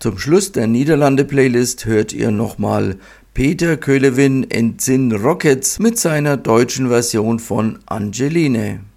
Zum Schluss der Niederlande-Playlist hört ihr nochmal Peter Köhlewin and Zin Rockets mit seiner deutschen Version von Angeline.